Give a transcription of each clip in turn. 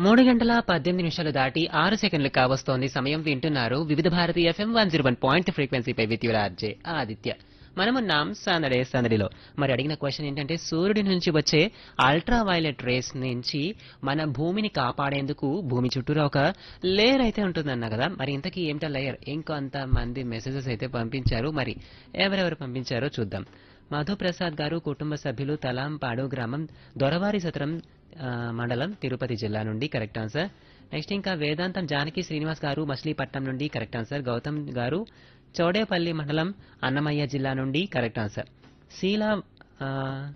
3 గంటల 18 నిమిషాలు దాటి 6 సెకండ్లు కావస్తోంది సమయం. వింటున్నారు వివిధ Bharati FM 101 ఫ్రీక్వెన్సీపై with your RJ Aditya. మనమున్నాం సందడే సందడిలో. మరి అడిగిన క్వశ్చన్ ఏంటంటే, సూర్యుడి నుంచి వచ్చే అల్ట్రా వైలెట్ రేస్ నుంచి మన భూమిని కాపాడేందుకు భూమి చుట్టూరా ఒక లేయర్ అయితే ఉంటుందన్నా కదా. మరి ఇంతకీ ఏమిటా లేయర్? ఇంకొంతమంది మెసేజెస్ అయితే పంపించారు. మరి ఎవరెవరు పంపించారో చూద్దాం. మధుప్రసాద్ గారు, కుటుంబ సభ్యులు, తలాంపాడు గ్రామం, దొరవారి సత్రం మండలం, తిరుపతి జిల్లా నుండి కరెక్ట్ ఆన్సర్. నెక్స్ట్ ఇంకా వేదాంతం జానకి శ్రీనివాస్ గారు, మచిలీపట్నం నుండి కరెక్ట్ ఆన్సర్. గౌతమ్ గారు, చౌడేపల్లి మండలం, అన్నమయ్య జిల్లా నుండి కరెక్ట్ ఆన్సర్. శీలా ఆ,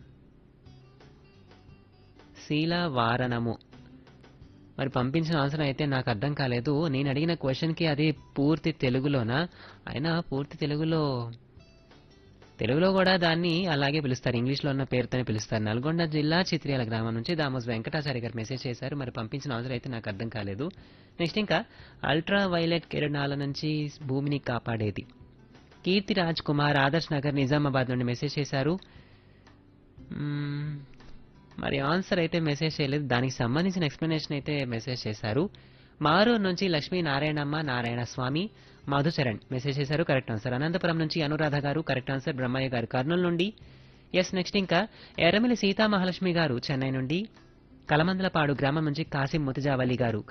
శీలా వారణము మరి పంపించిన ఆన్సర్ అయితే నాకు అర్థం కాలేదు. నేను అడిగిన క్వశ్చన్కి అది పూర్తి తెలుగులోనా? అయినా పూర్తి తెలుగులో కూడా దాన్ని అలాగే పిలుస్తారు, ఇంగ్లీష్లో ఉన్న పేరుతోనే పిలుస్తారు. నల్గొండ జిల్లా చిత్రియాల గ్రామం నుంచి దామోస్ వెంకటాచారి గారు మెసేజ్ చేశారు. మరి పంపించిన ఆన్సర్ అయితే నాకు అర్థం కాలేదు. నెక్స్ట్ ఇంకా అల్ట్రా వైలెట్ కిరణాల నుంచి భూమిని కాపాడేది. కీర్తి రాజ్ కుమార్ ఆదర్శ్ నగర్ నిజామాబాద్ నుండి మెసేజ్ చేశారు. మ్మ్, మరి ఆన్సర్ అయితే మెసేజ్ చేయలేదు, దానికి సంబంధించిన ఎక్స్ప్లెనేషన్ అయితే మెసేజ్ చేశారు. మారూరు నుంచి లక్ష్మీ నారాయణమ్మ, నారాయణ స్వామి, మధుచరణ్ మెసేజ్ చేశారు. Correct answer. అనంతపురం నుంచి అనురాధ గారు కరెక్ట్ ఆన్సర్. బ్రహ్మయ్య గారు కర్నూలు నుండి ఎస్. నెక్స్ట్ ఇంకా ఎర్రమిలి సీతామహాలక్ష్మి గారు చెన్నై నుండి, కలమందలపాడు గ్రామం నుంచి కాసిం ముతజావలి గారు